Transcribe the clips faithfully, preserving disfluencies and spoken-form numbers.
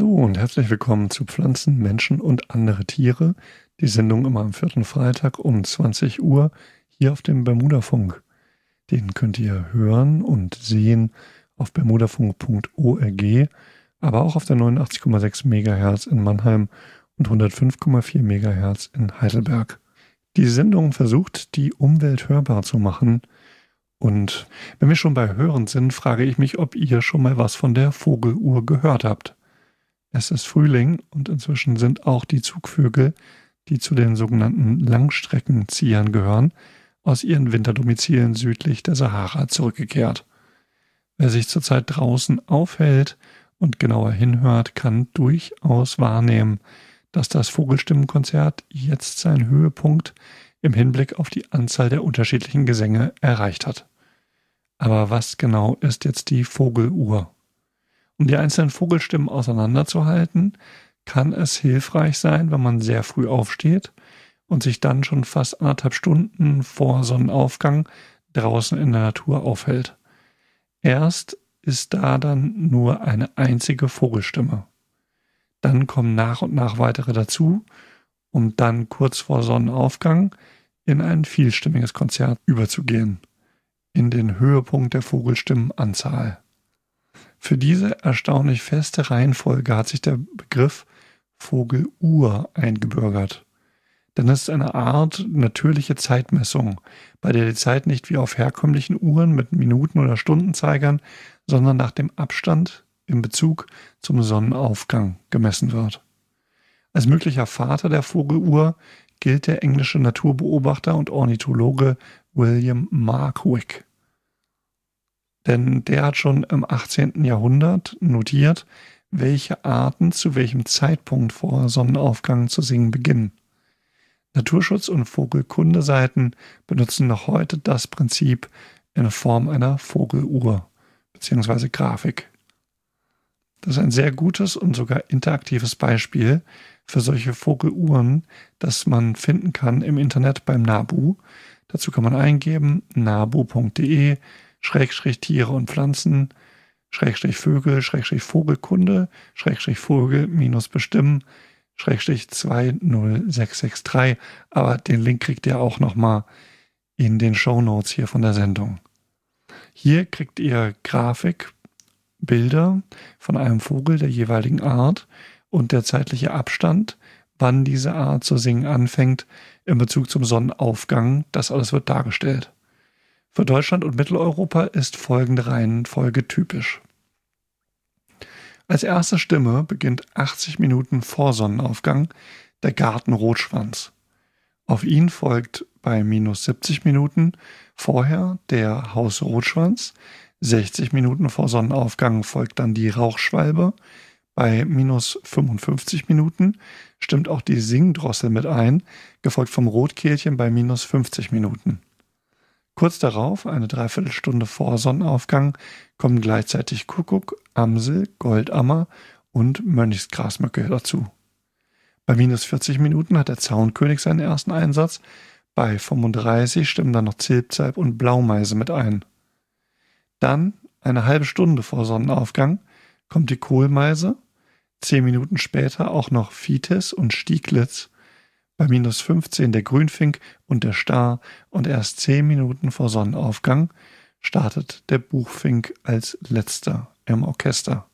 Hallo und herzlich willkommen zu Pflanzen, Menschen und andere Tiere. Die Sendung immer am vierten Freitag um zwanzig Uhr hier auf dem Bermudafunk. Den könnt ihr hören und sehen auf bermudafunk punkt org, aber auch auf der neunundachtzig Komma sechs Megahertz in Mannheim und hundertfünf Komma vier Megahertz in Heidelberg. Die Sendung versucht, die Umwelt hörbar zu machen. Und wenn wir schon bei Hören sind, frage ich mich, ob ihr schon mal was von der Vogeluhr gehört habt. Es ist Frühling und inzwischen sind auch die Zugvögel, die zu den sogenannten Langstreckenziehern gehören, aus ihren Winterdomizilen südlich der Sahara zurückgekehrt. Wer sich zurzeit draußen aufhält und genauer hinhört, kann durchaus wahrnehmen, dass das Vogelstimmenkonzert jetzt seinen Höhepunkt im Hinblick auf die Anzahl der unterschiedlichen Gesänge erreicht hat. Aber was genau ist jetzt die Vogeluhr? Um die einzelnen Vogelstimmen auseinanderzuhalten, kann es hilfreich sein, wenn man sehr früh aufsteht und sich dann schon fast anderthalb Stunden vor Sonnenaufgang draußen in der Natur aufhält. Erst ist da dann nur eine einzige Vogelstimme. Dann kommen nach und nach weitere dazu, um dann kurz vor Sonnenaufgang in ein vielstimmiges Konzert überzugehen, in den Höhepunkt der Vogelstimmenanzahl. Für diese erstaunlich feste Reihenfolge hat sich der Begriff Vogeluhr eingebürgert. Denn es ist eine Art natürliche Zeitmessung, bei der die Zeit nicht wie auf herkömmlichen Uhren mit Minuten- oder Stundenzeigern, sondern nach dem Abstand in Bezug zum Sonnenaufgang gemessen wird. Als möglicher Vater der Vogeluhr gilt der englische Naturbeobachter und Ornithologe William Markwick. Denn der hat schon im achtzehnten Jahrhundert notiert, welche Arten zu welchem Zeitpunkt vor Sonnenaufgang zu singen beginnen. Naturschutz- und Vogelkundeseiten benutzen noch heute das Prinzip in Form einer Vogeluhr bzw. Grafik. Das ist ein sehr gutes und sogar interaktives Beispiel für solche Vogeluhren, das man finden kann im Internet beim Nabu. Dazu kann man eingeben nabu punkt de Schrägstrich Tiere und Pflanzen, Schrägstrich Vögel, Schrägstrich Vogelkunde, Schrägstrich Vogel minus bestimmen, Schrägstrich zwei null sechs sechs drei. Aber den Link kriegt ihr auch nochmal in den Shownotes hier von der Sendung. Hier kriegt ihr Grafik, Bilder von einem Vogel der jeweiligen Art und der zeitliche Abstand, wann diese Art zu singen anfängt, in Bezug zum Sonnenaufgang. Das alles wird dargestellt. Für Deutschland und Mitteleuropa ist folgende Reihenfolge typisch. Als erste Stimme beginnt achtzig Minuten vor Sonnenaufgang der Gartenrotschwanz. Auf ihn folgt bei minus siebzig Minuten vorher der Hausrotschwanz. sechzig Minuten vor Sonnenaufgang folgt dann die Rauchschwalbe. Bei minus fünfundfünfzig Minuten stimmt auch die Singdrossel mit ein, gefolgt vom Rotkehlchen bei minus fünfzig Minuten. Kurz darauf, eine Dreiviertelstunde vor Sonnenaufgang, kommen gleichzeitig Kuckuck, Amsel, Goldammer und Mönchsgrasmücke dazu. Bei minus vierzig Minuten hat der Zaunkönig seinen ersten Einsatz, bei fünfunddreißig stimmen dann noch Zilpzalp und Blaumeise mit ein. Dann, eine halbe Stunde vor Sonnenaufgang, kommt die Kohlmeise, zehn Minuten später auch noch Vitis und Stieglitz, bei minus fünfzehn der Grünfink und der Star und erst zehn Minuten vor Sonnenaufgang startet der Buchfink als letzter im Orchester.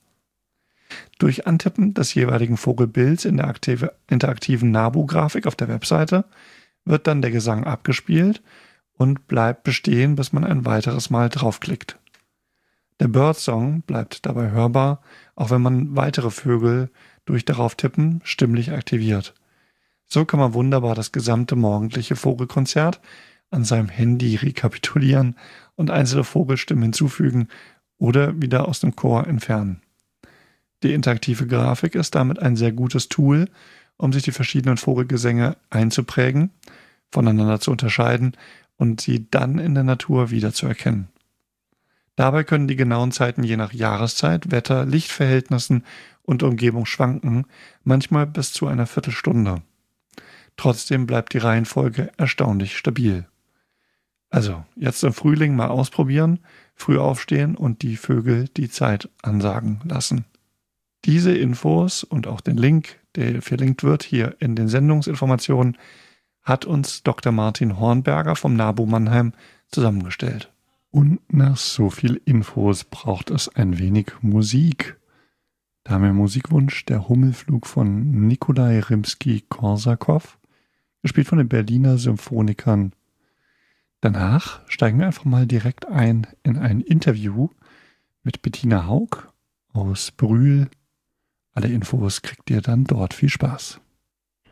Durch Antippen des jeweiligen Vogelbilds in der aktive, interaktiven Nabu-Grafik auf der Webseite wird dann der Gesang abgespielt und bleibt bestehen, bis man ein weiteres Mal draufklickt. Der Birdsong bleibt dabei hörbar, auch wenn man weitere Vögel durch darauf tippen stimmlich aktiviert. So kann man wunderbar das gesamte morgendliche Vogelkonzert an seinem Handy rekapitulieren und einzelne Vogelstimmen hinzufügen oder wieder aus dem Chor entfernen. Die interaktive Grafik ist damit ein sehr gutes Tool, um sich die verschiedenen Vogelgesänge einzuprägen, voneinander zu unterscheiden und sie dann in der Natur wiederzuerkennen. Dabei können die genauen Zeiten je nach Jahreszeit, Wetter, Lichtverhältnissen und Umgebung schwanken, manchmal bis zu einer Viertelstunde. Trotzdem bleibt die Reihenfolge erstaunlich stabil. Also, jetzt im Frühling mal ausprobieren, früh aufstehen und die Vögel die Zeit ansagen lassen. Diese Infos und auch den Link, der verlinkt wird hier in den Sendungsinformationen, hat uns Doktor Martin Hornberger vom NABU Mannheim zusammengestellt. Und nach so viel Infos braucht es ein wenig Musik. Da haben wir Musikwunsch der Hummelflug von Nikolai Rimski-Korsakow, gespielt von den Berliner Symphonikern. Danach steigen wir einfach mal direkt ein in ein Interview mit Bettina Haug aus Brühl. Alle Infos kriegt ihr dann dort. Viel Spaß.